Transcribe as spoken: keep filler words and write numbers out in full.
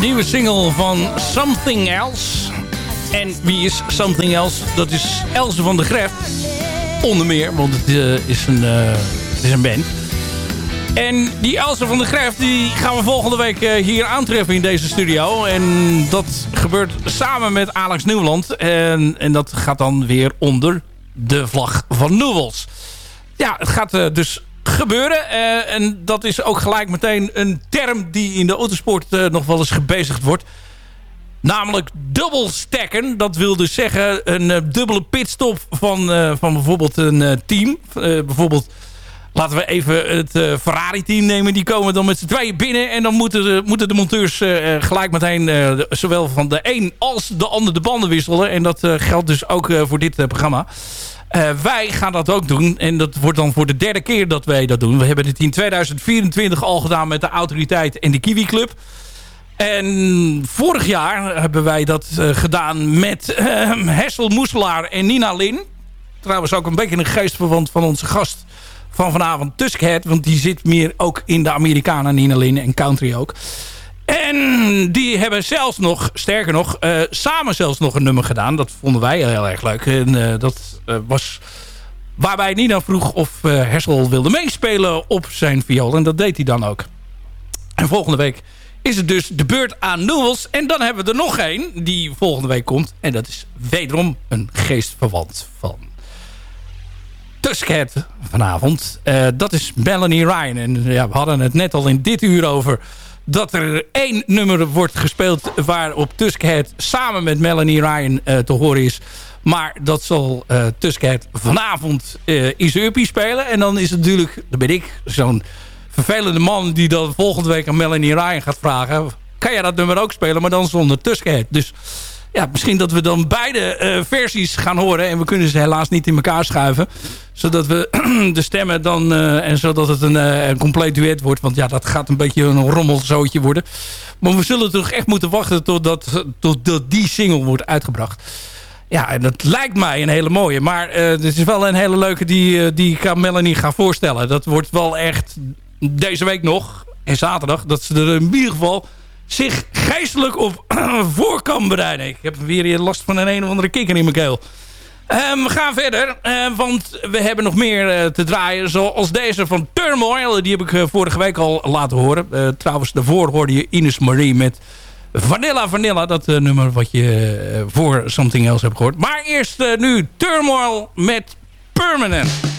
nieuwe single van Something Else. En wie is Something Else? Dat is Else van der Greft. Onder meer, want het, uh, is, een, uh, het is een band. En die Else van der Greft die gaan we volgende week uh, hier aantreffen in deze studio. En dat gebeurt samen met Alex Nieuwland. En, en dat gaat dan weer onder de vlag van Newells. Ja, het gaat uh, dus gebeuren. Uh, en dat is ook gelijk meteen een term die in de autosport uh, nog wel eens gebezigd wordt. Namelijk dubbelstacken. Dat wil dus zeggen een uh, dubbele pitstop van, uh, van bijvoorbeeld een uh, team. Uh, bijvoorbeeld, laten we even het uh, Ferrari-team nemen. Die komen dan met z'n tweeën binnen. En dan moeten de, moeten de monteurs uh, gelijk meteen uh, de, zowel van de een als de ander de banden wisselen. En dat uh, geldt dus ook uh, voor dit uh, programma. Uh, wij gaan dat ook doen. En dat wordt dan voor de derde keer dat wij dat doen. We hebben het in tweeduizend vierentwintig al gedaan met de Autoriteit en de Kiwi Club. En vorig jaar hebben wij dat uh, gedaan met uh, Hessel Moeselaar en Nina Lin. Trouwens ook een beetje een geestverwant van onze gast van vanavond, Tuskhead. Want die zit meer ook in de Amerikanen, Nina Lin en country ook. En die hebben zelfs nog, sterker nog, uh, samen zelfs nog een nummer gedaan. Dat vonden wij heel erg leuk. En uh, dat uh, was waarbij Nina vroeg of uh, Hessel wilde meespelen op zijn viool. En dat deed hij dan ook. En volgende week is het dus de beurt aan Newells. En dan hebben we er nog één die volgende week komt. En dat is wederom een geestverwant van Tuskhead vanavond. Uh, dat is Melanie Ryan. En ja, we hadden het net al in dit uur over dat er één nummer wordt gespeeld waarop Tuskhead samen met Melanie Ryan uh, te horen is. Maar dat zal uh, Tuskhead vanavond uh, in zijn uppie spelen. En dan is het natuurlijk, dan ben ik zo'n vervelende man die dan volgende week aan Melanie Ryan gaat vragen: kan jij dat nummer ook spelen, maar dan zonder Tuskhead? Dus ja, misschien dat we dan beide uh, versies gaan horen. En we kunnen ze helaas niet in elkaar schuiven. Zodat we de stemmen dan uh, en zodat het een, uh, een compleet duet wordt. Want ja, dat gaat een beetje een rommelzootje worden. Maar we zullen toch echt moeten wachten totdat, totdat die single wordt uitgebracht. Ja, en dat lijkt mij een hele mooie. Maar uh, dit is wel een hele leuke die, uh, die ik aan Melanie ga voorstellen. Dat wordt wel echt deze week nog. En zaterdag. Dat ze er in ieder geval zich geestelijk op voor kan bereiden. Ik heb weer last van een een of andere kikker in mijn keel. Um, we gaan verder. Uh, want we hebben nog meer uh, te draaien. Zoals deze van Turmoil. Die heb ik uh, vorige week al laten horen. Uh, trouwens, daarvoor hoorde je Ines Marie met Vanilla Vanilla. Dat uh, nummer wat je uh, voor Something Else hebt gehoord. Maar eerst uh, nu Turmoil met Permanent.